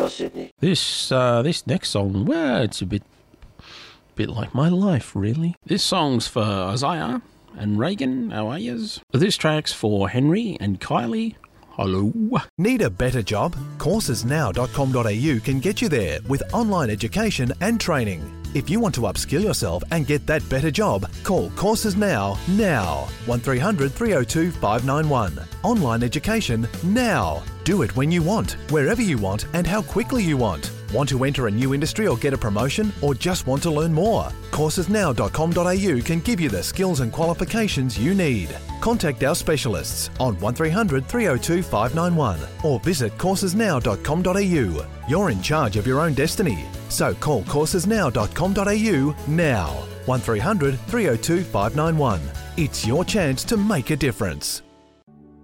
Sydney. This next song, well, it's a bit like my life, really. This song's for Isaiah and Reagan, how are yous? This track's for Henry and Kylie. Hello. Need a better job? Coursesnow.com.au can get you there with online education and training. If you want to upskill yourself and get that better job, call Courses Now 1300 302 591. Online education now. Do it when you want, wherever you want and how quickly you want. Want to enter a new industry or get a promotion, or just want to learn more? Coursesnow.com.au can give you the skills and qualifications you need. Contact our specialists on 1300 302 591 or visit coursesnow.com.au. You're in charge of your own destiny, so call coursesnow.com.au now. 1300 302 591. It's your chance to make a difference.